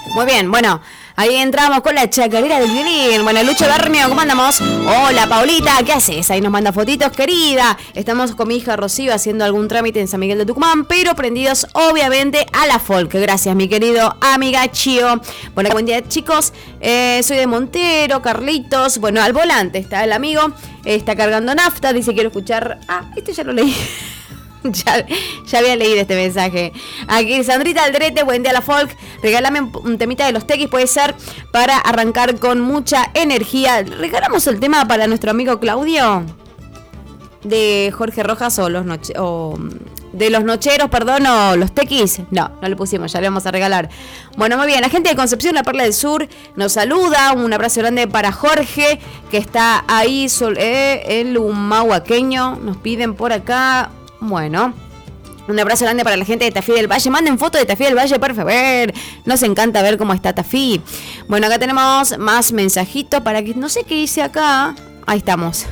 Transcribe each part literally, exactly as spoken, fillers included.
Muy bien, bueno, ahí entramos con la chacarera del violín. Bueno, Lucho Bermio, ¿cómo andamos? Hola, Paulita, ¿qué haces? Ahí nos manda fotitos, querida. Estamos con mi hija Rocío haciendo algún trámite en San Miguel de Tucumán, pero prendidos, obviamente, a la folk. Gracias, mi querido amigachio. Bueno, buen día, chicos. Eh, soy de Montero, Carlitos. Bueno, al volante está el amigo. Está cargando nafta, dice quiero escuchar... Ah, este ya lo leí. Ya, ya había leído este mensaje. Aquí Sandrita Aldrete, buen día a la folk. Regálame un, un temita de los tequis, puede ser, para arrancar con mucha energía. Regalamos el tema para nuestro amigo Claudio de Jorge Rojas o los noche o de los nocheros, perdón, o los tequis. No, no le pusimos, ya le vamos a regalar. Bueno, muy bien, la gente de Concepción, la Perla del Sur, nos saluda. Un abrazo grande para Jorge, que está ahí, sol, eh, el humahuaqueño. Nos piden por acá. Bueno, un abrazo grande para la gente de Tafí del Valle. Manden fotos de Tafí del Valle, por favor. Nos encanta ver cómo está Tafí. Bueno, acá tenemos más mensajitos para que... No sé qué hice acá. Ahí estamos.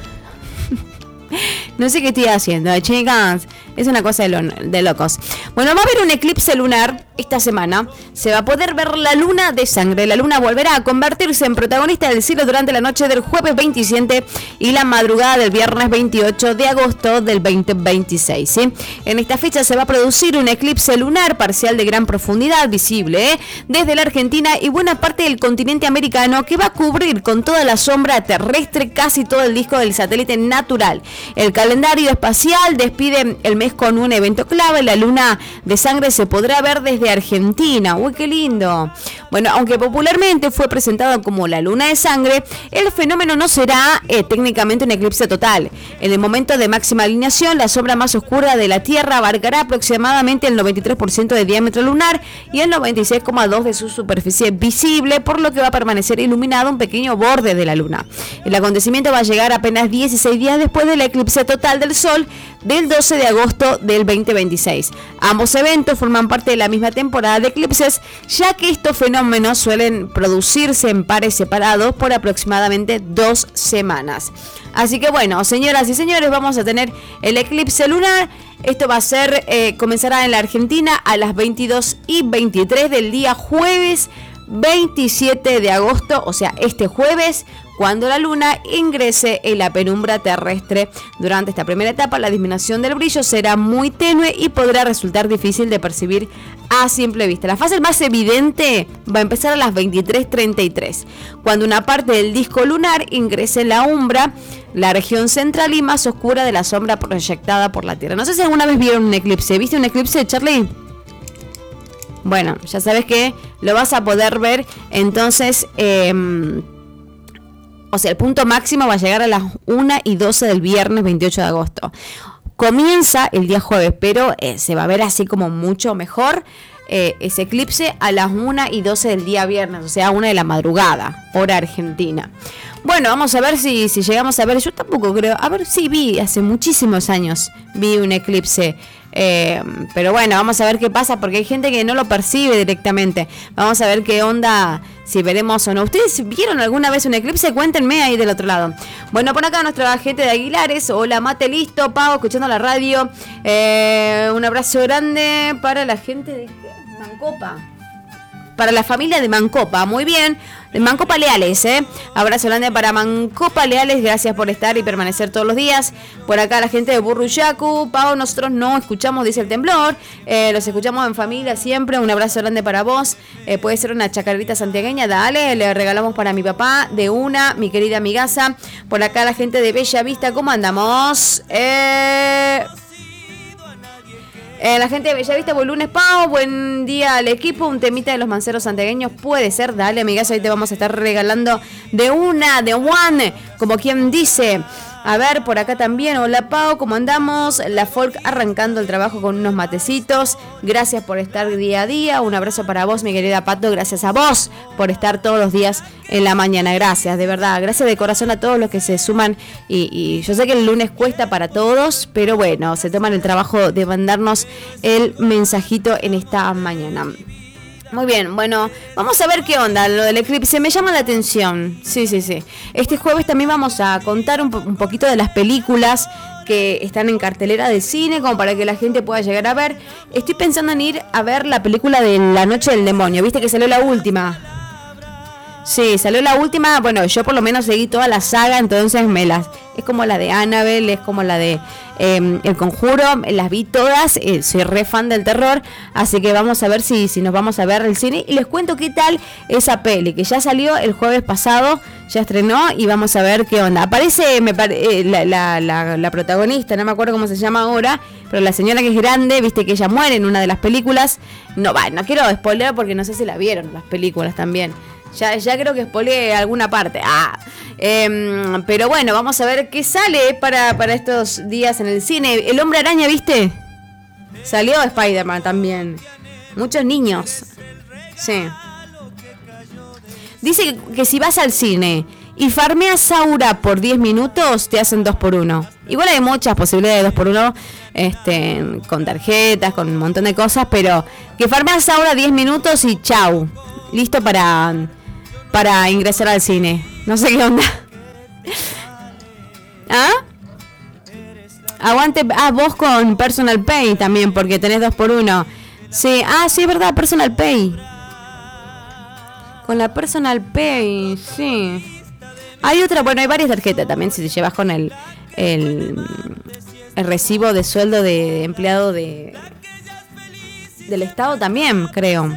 No sé qué estoy haciendo, chicas. Es una cosa de, lo, de locos. Bueno, va a haber un eclipse lunar esta semana. Se va a poder ver la luna de sangre. La luna volverá a convertirse en protagonista del cielo durante la noche del jueves veintisiete y la madrugada del viernes veintiocho de agosto del veinte veintiséis. ¿sí? En esta fecha se va a producir un eclipse lunar parcial de gran profundidad visible ¿eh? desde la Argentina y buena parte del continente americano, que va a cubrir con toda la sombra terrestre casi todo el disco del satélite natural. El calendario espacial despide el mes con un evento clave. La luna de sangre se podrá ver desde Argentina. Uy, qué lindo. Bueno, aunque popularmente fue presentado como la luna de sangre, el fenómeno no será eh, técnicamente un eclipse total. En el momento de máxima alineación, la sombra más oscura de la Tierra abarcará aproximadamente el noventa y tres por ciento de diámetro lunar y el noventa y seis coma dos por ciento de su superficie visible, por lo que va a permanecer iluminado un pequeño borde de la luna. El acontecimiento va a llegar apenas dieciséis días después del eclipse total del Sol del doce de agosto del veinte veintiséis. Ambos eventos forman parte de la misma temporada de eclipses, ya que estos fenómenos suelen producirse en pares separados por aproximadamente dos semanas. Así que bueno, señoras y señores, vamos a tener el eclipse lunar. Esto va a ser, eh, comenzará en la Argentina a las veintidós y veintitrés del día jueves veintisiete de agosto, o sea, este jueves, cuando la luna ingrese en la penumbra terrestre. Durante esta primera etapa, la disminución del brillo será muy tenue y podrá resultar difícil de percibir a simple vista. La fase más evidente va a empezar a las veintitrés treinta y tres, cuando una parte del disco lunar ingrese en la umbra, la región central y más oscura de la sombra proyectada por la Tierra. No sé si alguna vez vieron un eclipse. ¿Viste un eclipse, Charlie? Bueno, ya sabes que lo vas a poder ver. Entonces, eh, o sea, el punto máximo va a llegar a las una y doce del viernes veintiocho de agosto. Comienza el día jueves, pero eh, se va a ver así como mucho mejor eh, ese eclipse a las una y doce del día viernes, o sea, una de la madrugada, hora argentina. Bueno, vamos a ver si, si llegamos a ver. Yo tampoco creo. A ver, sí vi, hace muchísimos años vi un eclipse. Eh, pero bueno, vamos a ver qué pasa, porque hay gente que no lo percibe directamente. Vamos a ver qué onda, si veremos o no. ¿Ustedes vieron alguna vez un eclipse? Cuéntenme ahí del otro lado. Bueno, por acá nuestra gente de Aguilares. Hola, mate listo, Pau, escuchando la radio. Eh, un abrazo grande para la gente de Mancopa. Para la familia de Mancopa, muy bien. De Mancopa Leales, ¿eh? Abrazo grande para Mancopa Leales, gracias por estar y permanecer todos los días. Por acá la gente de Burruyacu, Pau, nosotros no escuchamos, dice el temblor. Eh, los escuchamos en familia siempre. Un abrazo grande para vos. Eh, puede ser una chacarita santiagueña, dale, le regalamos para mi papá de una, mi querida amigaza. Por acá la gente de Bella Vista, ¿cómo andamos? Eh... Eh, la gente de Bellavista, buen lunes, Pau, buen día al equipo, un temita de los manceros santiagueños, puede ser, dale amigas, ahí te vamos a estar regalando de una, de one, como quien dice. A ver, por acá también, hola Pau, ¿cómo andamos? La folk arrancando el trabajo con unos matecitos, gracias por estar día a día, un abrazo para vos, mi querida Pato, gracias a vos por estar todos los días en la mañana, gracias, de verdad, gracias de corazón a todos los que se suman, y, y yo sé que el lunes cuesta para todos, pero bueno, se toman el trabajo de mandarnos el mensajito en esta mañana. Muy bien, bueno, vamos a ver qué onda, lo del eclipse me llama la atención, sí, sí, sí. Este jueves también vamos a contar un, po- un poquito de las películas que están en cartelera de cine, como para que la gente pueda llegar a ver. Estoy pensando en ir a ver la película de La Noche del Demonio, viste que salió la última. Sí, salió la última, bueno, yo por lo menos seguí toda la saga, entonces me las... Es como la de Annabelle, es como la de eh, El Conjuro, las vi todas, eh, soy re fan del terror, así que vamos a ver si, si nos vamos a ver el cine. Y les cuento qué tal esa peli, que ya salió el jueves pasado, ya estrenó y vamos a ver qué onda. Aparece me pare, eh, la, la, la, la protagonista, no me acuerdo cómo se llama ahora, pero la señora que es grande, viste que ella muere en una de las películas. No, va, no quiero spoiler porque no sé si la vieron las películas también. Ya, ya creo que spoileé alguna parte. Ah, eh, pero bueno, vamos a ver qué sale para, para estos días en el cine. El Hombre Araña, ¿viste? Salió Spider-Man también. Muchos niños. Sí. Dice que, que si vas al cine y farmeas Aura por diez minutos, te hacen dos por uno. Igual hay muchas posibilidades de dos por uno, este, con tarjetas, con un montón de cosas, pero que farmeas Aura diez minutos y chau. Listo para... para ingresar al cine. No sé qué onda. ¿Ah? Aguante. Ah, vos con Personal Pay también, porque tenés dos por uno. Sí, ah, sí, es verdad, Personal Pay. Con la Personal Pay, sí. Hay otra, bueno, hay varias tarjetas también, si te llevas con el, el, el recibo de sueldo de empleado de del Estado también, creo.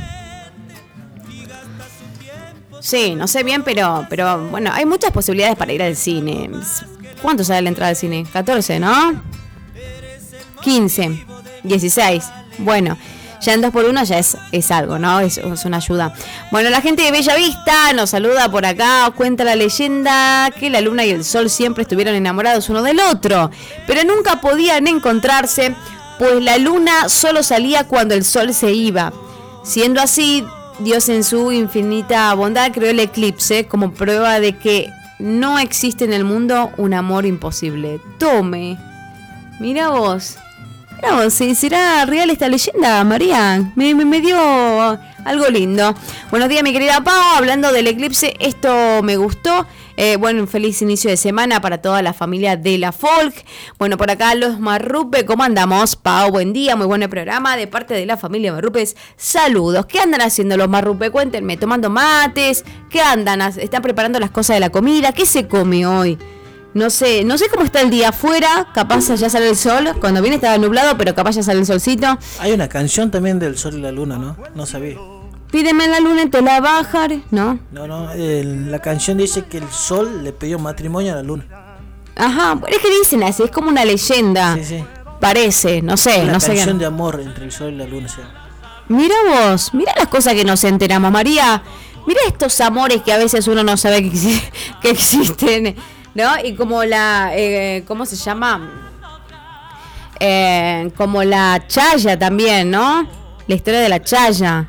Sí, no sé bien, pero pero bueno, hay muchas posibilidades para ir al cine. ¿Cuánto sale la entrada al cine? catorce, ¿no? quince, dieciséis. Bueno, ya en dos por uno ya es, es algo, ¿no? Es, es una ayuda. Bueno, la gente de Bella Vista nos saluda por acá. Cuenta la leyenda que la luna y el sol siempre estuvieron enamorados uno del otro, pero nunca podían encontrarse, pues la luna solo salía cuando el sol se iba. Siendo así, Dios en su infinita bondad creó el eclipse como prueba de que no existe en el mundo un amor imposible. Tome. Mira vos. Mira vos, ¿será real esta leyenda, María? Me, me, me dio algo lindo. Buenos días, mi querida Pau. Hablando del eclipse, esto me gustó. Eh, bueno, un feliz inicio de semana para toda la familia de la Folk. Bueno, por acá los Marrupe, ¿cómo andamos? Pau, buen día, muy buen programa de parte de la familia Marrupes. Saludos. ¿Qué andan haciendo los Marrupe? Cuéntenme, tomando mates. ¿Qué andan? ¿Están preparando las cosas de la comida? ¿Qué se come hoy? No sé, no sé cómo está el día afuera. Capaz ya sale el sol. Cuando viene estaba nublado, pero capaz ya sale el solcito. Hay una canción también del sol y la luna, ¿no? No sabía. Pídeme la luna y te la bajar, ¿no? No, no, el, la canción dice que el sol le pidió matrimonio a la luna. Ajá, bueno, es que dicen así, es como una leyenda. Sí, sí. Parece, no sé, una no sé. Una canción de amor entre el sol y la luna, ¿sí? Mira vos, mira las cosas que nos enteramos, María. Mira estos amores que a veces uno no sabe que, que existen, ¿no? Y como la, eh, ¿cómo se llama? Eh, como la chaya también, ¿no? La historia de la chaya.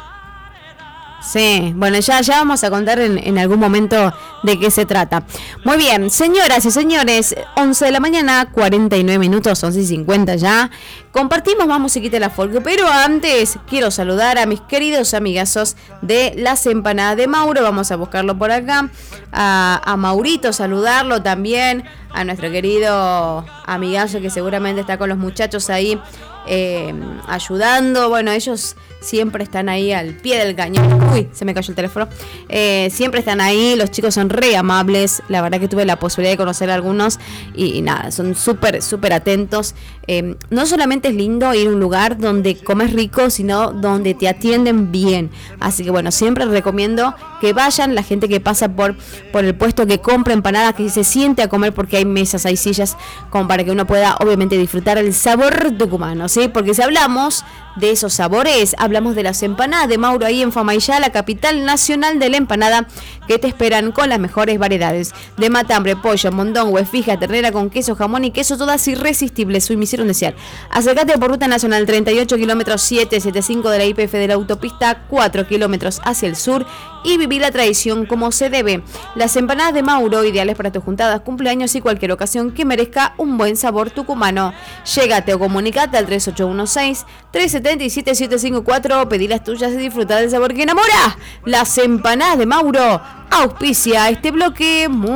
Sí, bueno, ya, ya vamos a contar en, en algún momento de qué se trata. Muy bien, señoras y señores, once de la mañana, cuarenta y nueve minutos, once y cincuenta ya. Compartimos más musiquita de la folk, pero antes quiero saludar a mis queridos amigazos de las empanadas de Mauro. Vamos a buscarlo por acá. A, a Maurito, saludarlo también. A nuestro querido amigazo que seguramente está con los muchachos ahí. Eh, ayudando, bueno, ellos siempre están ahí al pie del cañón. Uy, se me cayó el teléfono. Eh, siempre están ahí, los chicos son re amables. La verdad que tuve la posibilidad de conocer a algunos y, y nada, son súper, súper atentos. Eh, no solamente es lindo ir a un lugar donde comes rico, sino donde te atienden bien. Así que bueno, siempre recomiendo que vayan, la gente que pasa por, por el puesto, que compra empanadas, que se siente a comer, porque hay mesas, hay sillas, como para que uno pueda obviamente disfrutar el sabor tucumano, ¿sí? Porque si hablamos de esos sabores, hablamos de las empanadas de Mauro ahí en Famaillá, la capital nacional de la empanada, que te esperan con las mejores variedades de matambre, pollo, mondongo, fija, ternera con queso, jamón y queso, todas irresistibles. Soy me hicieron desear. Acércate por ruta nacional treinta y ocho kilómetros setecientos setenta y cinco de la I P F de la autopista, cuatro kilómetros hacia el sur, y vivir la tradición como se debe. Las empanadas de Mauro, ideales para tus juntadas, cumpleaños y cualquier ocasión que merezca un buen sabor tucumano. Llégate o comunicate al tres ocho uno seis, tres siete siete, siete cinco cuatro, pedí las tuyas y disfrutar del sabor que enamora. Las empanadas de Mauro auspicia este bloque. Muy